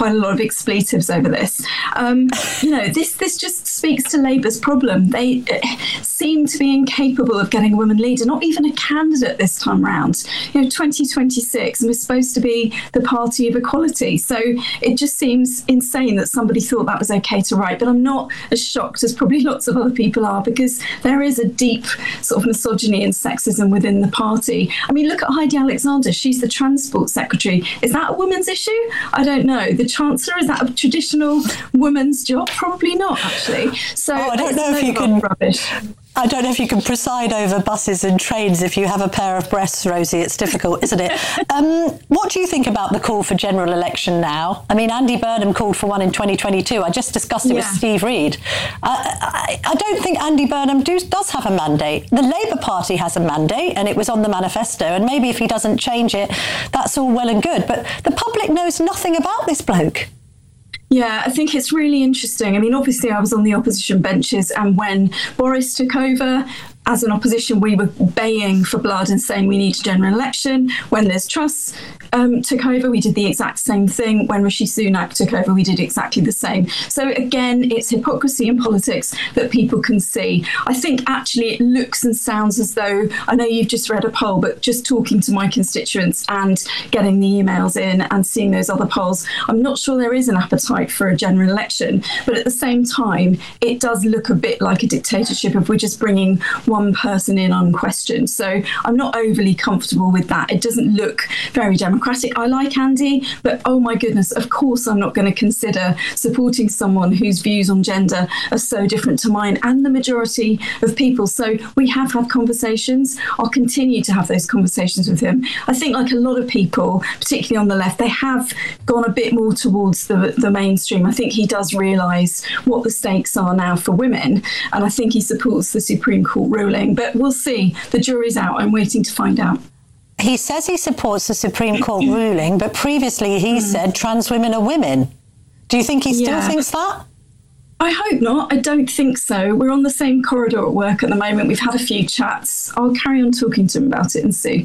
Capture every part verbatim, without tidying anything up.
quite a lot of expletives over this. Um, you know, this this just speaks to Labour's problem. They uh, seem to be incapable of getting a woman leader, not even a candidate this time round. You know, twenty twenty-six, and we're supposed to be the party of equality. So it just seems insane that somebody thought that was okay to write. But I'm not as shocked as probably lots of other people are, because there is a deep sort of misogyny and sexism within the party. I mean, look at Heidi Alexander. She's the Transport Secretary. Is that a woman's issue? I don't know. The Chancellor, is that a traditional woman's job? Probably not, actually. So oh, I don't know if you can. Rubbish. I don't know if you can preside over buses and trains if you have a pair of breasts, Rosie. It's difficult, isn't it? Um, what do you think about the call for general election now? I mean, Andy Burnham called for one in twenty twenty-two. I just discussed it yeah. with Steve Reed. Uh, I, I don't think Andy Burnham do, does have a mandate. The Labour Party has a mandate, and it was on the manifesto. And maybe if he doesn't change it, that's all well and good. But the public knows nothing about this bloke. Yeah, I think it's really interesting. I mean, obviously, I was on the opposition benches, and when Boris took over, as an opposition, we were baying for blood and saying we need a general election. When Liz Truss um, took over, we did the exact same thing. When Rishi Sunak took over, we did exactly the same. So again, it's hypocrisy in politics that people can see. I think actually it looks and sounds as though, I know you've just read a poll, but just talking to my constituents and getting the emails in and seeing those other polls, I'm not sure there is an appetite for a general election. But at the same time, it does look a bit like a dictatorship if we're just bringing one person in unquestioned. So I'm not overly comfortable with that. It doesn't look very democratic. I like Andy, but oh my goodness, of course I'm not going to consider supporting someone whose views on gender are so different to mine and the majority of people. So we have had conversations. I'll continue to have those conversations with him. I think like a lot of people, particularly on the left, they have gone a bit more towards the, the mainstream. I think he does realise what the stakes are now for women, and I think he supports the Supreme Court ruling, but we'll see. The jury's out. I'm waiting to find out. He says he supports the Supreme Court ruling, but previously he mm. said trans women are women. Do you think he still yeah. thinks that? I hope not. I don't think so. We're on the same corridor at work at the moment. We've had a few chats. I'll carry on talking to him about it and see.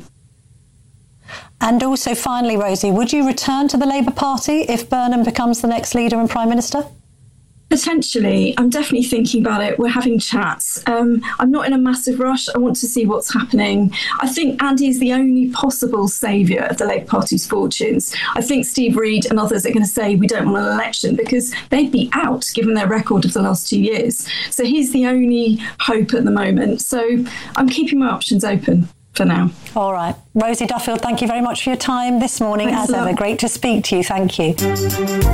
And also, finally, Rosie, would you return to the Labour Party if Burnham becomes the next leader and Prime Minister? Potentially. I'm definitely thinking about it. We're having chats. Um, I'm not in a massive rush. I want to see what's happening. I think Andy is the only possible saviour of the Labour Party's fortunes. I think Steve Reed and others are going to say we don't want an election because they'd be out given their record of the last two years. So he's the only hope at the moment. So I'm keeping my options open for now. All right. Rosie Duffield, thank you very much for your time this morning. Thanks As ever, great to speak to you. Thank you.